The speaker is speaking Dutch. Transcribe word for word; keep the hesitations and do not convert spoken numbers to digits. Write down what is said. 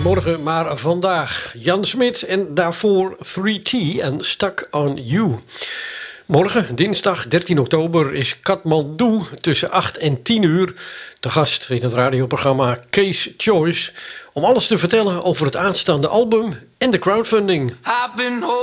morgen, maar vandaag. Jan Smit en daarvoor drie T en Stuck on You. Morgen, dinsdag dertien oktober, is Kathmandu tussen acht en tien uur te gast in het radioprogramma Case Choice om alles te vertellen over het aanstaande album en de crowdfunding.